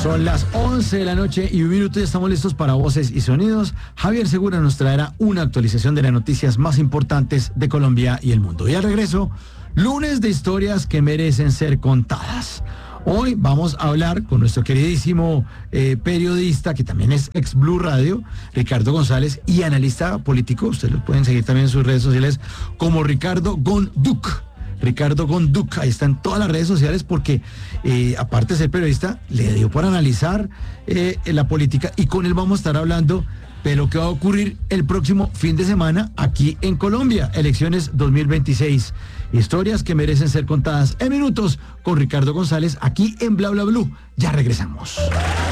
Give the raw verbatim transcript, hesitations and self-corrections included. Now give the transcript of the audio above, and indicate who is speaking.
Speaker 1: Son las once de la noche y un minuto y estamos listos para Voces y Sonidos. Javier Segura nos traerá una actualización de las noticias más importantes de Colombia y el mundo. Y al regreso, lunes de historias que merecen ser contadas. Hoy vamos a hablar con nuestro queridísimo eh, periodista, que también es ex Blue Radio, Ricardo González, y analista político. Ustedes lo pueden seguir también en sus redes sociales como Ricardo Gonduc. Ricardo Gonduc, ahí está en todas las redes sociales porque, eh, aparte de ser periodista, le dio por analizar eh, la política, y con él vamos a estar hablando de lo que va a ocurrir el próximo fin de semana aquí en Colombia, elecciones dos mil veintiséis. Historias que merecen ser contadas en minutos con Ricardo González aquí en Bla Bla Blue. Ya regresamos.